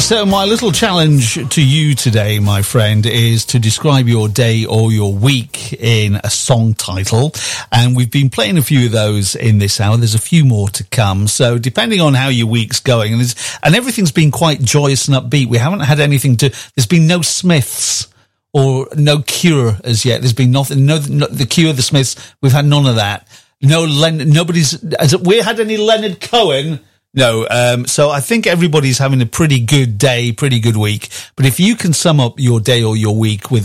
So my little challenge to you today, my friend, is to describe your day or your week in a song title. And we've been playing a few of those in this hour. There's a few more to come. So depending on how your week's going, and everything's been quite joyous and upbeat. We haven't had there's been no Smiths or no Cure as yet. There's been nothing, no the Cure, the Smiths. We've had none of that. Has we had any Leonard Cohen? No, so I think everybody's having a pretty good day, pretty good week. But if you can sum up your day or your week with